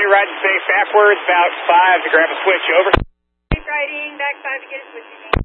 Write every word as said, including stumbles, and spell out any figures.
continue riding safe backwards, about five to grab a switch, over. Safe riding, back five to get a switch.